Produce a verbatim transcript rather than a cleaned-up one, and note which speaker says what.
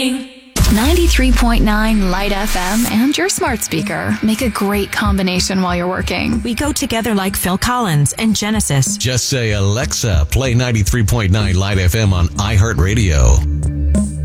Speaker 1: ninety-three point nine Light F M and your smart speaker make a great combination while you're working.
Speaker 2: We go together like Phil Collins and Genesis.
Speaker 3: Just say, Alexa, play ninety-three point nine Light F M on iHeartRadio.